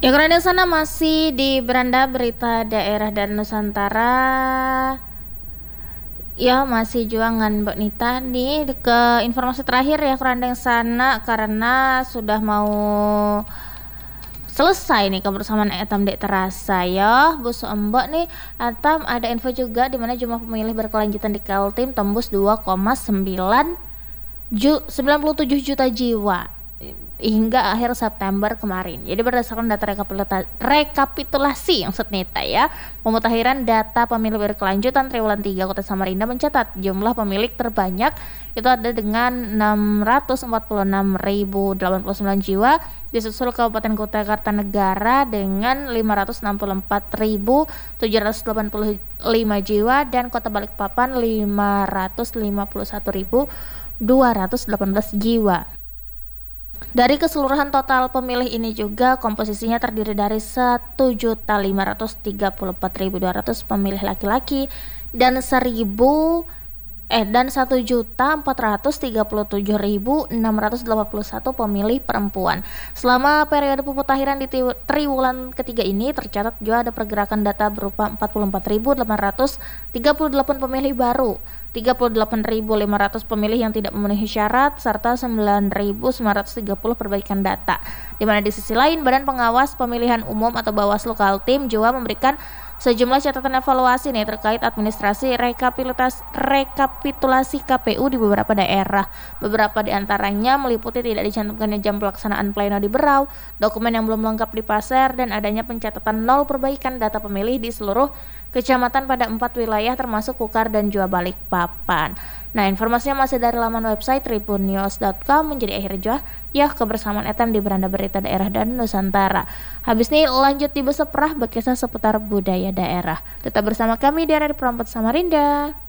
Ya, karena di sana masih di beranda berita daerah dan Nusantara. Ya, masih juangan Mbak Nita nih ke informasi terakhir ya kerandang sana karena sudah mau selesai nih kebersamaan Etam dek terasa ya bos Mbak nih. Etam ada info juga di mana jumlah pemilih berkelanjutan di Kaltim tembus 2,97 juta jiwa hingga akhir September kemarin. Jadi berdasarkan data rekapitulasi yang setneta ya, pemutahiran data pemilih berkelanjutan triwulan 3 Kota Samarinda mencatat jumlah pemilih terbanyak itu ada dengan 646.089 jiwa, disusul Kabupaten Kota Kartanegara dengan 564.785 jiwa dan Kota Balikpapan 551.218 jiwa. Dari keseluruhan total pemilih ini juga komposisinya terdiri dari 1.534.200 pemilih laki-laki dan 1.437.681 pemilih perempuan. Selama periode pemutahiran di triwulan ketiga ini tercatat juga ada pergerakan data berupa 44.838 pemilih baru, 38.500 pemilih yang tidak memenuhi syarat, serta 9.930 perbaikan data. Di mana di sisi lain, Badan Pengawas Pemilihan Umum atau Bawaslu Kaltim juga memberikan sejumlah catatan evaluasi nih terkait administrasi rekapitulasi KPU di beberapa daerah. Beberapa di antaranya meliputi tidak dicantumkannya jam pelaksanaan pleno di Berau, dokumen yang belum lengkap di Pasir, dan adanya pencatatan nol perbaikan data pemilih di seluruh kecamatan pada 4 wilayah termasuk Kukar dan juga Balikpapan. Nah, informasinya masih dari laman website tribunnews.com. Menjadi akhir jua ya kebersamaan Etam di beranda berita daerah dan Nusantara. Habis ini lanjut di Beseprah berkisah seputar budaya daerah. Tetap bersama kami di Radio Perempat Samarinda.